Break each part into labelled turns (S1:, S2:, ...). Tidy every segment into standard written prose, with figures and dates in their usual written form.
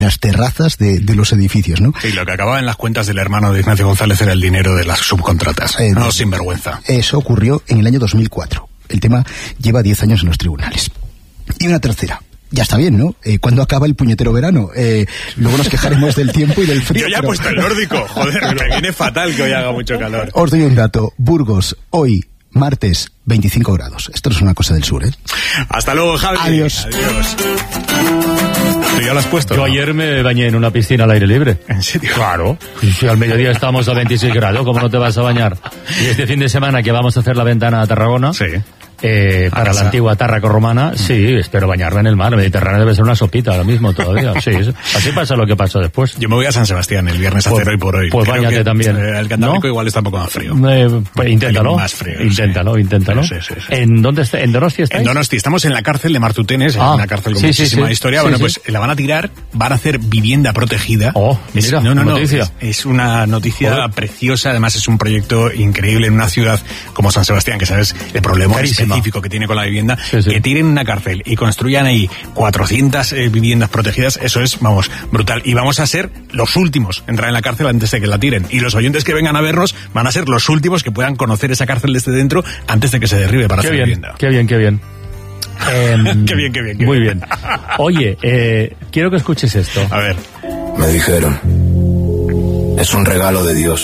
S1: las terrazas de los edificios, ¿no?
S2: Sí, lo que acababa en las cuentas del hermano de Ignacio González era el dinero de las subcontratas. No, sinvergüenza.
S1: Eso ocurrió en el año 2004. El tema lleva 10 años en los tribunales. Y una tercera. Ya está bien, ¿no? ¿Cuándo acaba el puñetero verano? Luego nos quejaremos del tiempo y del frío.
S2: Yo ya he puesto el nórdico. Joder, me viene fatal que hoy haga mucho calor.
S1: Os doy un dato. Burgos, hoy, martes, 25 grados. Esto no es una cosa del sur, ¿eh?
S2: Hasta luego, Javi.
S1: Adiós.
S2: Adiós. ¿Tú ya lo has puesto?
S3: Yo ayer me bañé en una piscina al aire libre.
S2: ¿En serio?
S3: Claro. Y si al mediodía estamos a 26 grados, ¿cómo no te vas a bañar? Y este fin de semana que vamos a hacer la ventana a Tarragona...
S2: Sí.
S3: Para la antigua Tárraco romana, sí, espero bañarme en el mar. El Mediterráneo debe ser una sopita ahora mismo todavía. Sí, así pasa lo que pasó después.
S2: Yo me voy a San Sebastián el viernes a hacer hoy por hoy.
S3: Pues báñate también.
S2: El Cantábrico igual está un poco más frío.
S3: Pues inténtalo.
S2: Más frío.
S3: Inténtalo.
S2: Sí.
S3: ¿En dónde está? ¿En Donosti estáis?
S2: En Donosti. Estamos en la cárcel de Martutenes, una cárcel con muchísima historia. Bueno, pues la van a tirar, van a hacer vivienda protegida.
S3: Mira, noticia.
S2: Es una noticia preciosa. Además es un proyecto increíble en una ciudad como San Sebastián, que sabes el problema específico que tiene con la vivienda, que tiren una cárcel y construyan ahí 400 viviendas protegidas, eso es, vamos, brutal. Y vamos a ser los últimos en entrar en la cárcel antes de que la tiren. Y los oyentes que vengan a vernos van a ser los últimos que puedan conocer esa cárcel desde dentro antes de que se derribe para hacer vivienda.
S3: Qué bien.
S2: Qué bien.
S3: Muy bien. Oye, quiero que escuches esto.
S2: A ver.
S4: Me dijeron, es un regalo de Dios.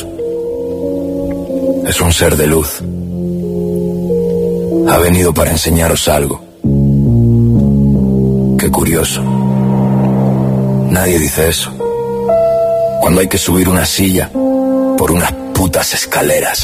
S4: Es un ser de luz. Ha venido para enseñaros algo. Qué curioso. Nadie dice eso. Cuando hay que subir una silla por unas putas escaleras.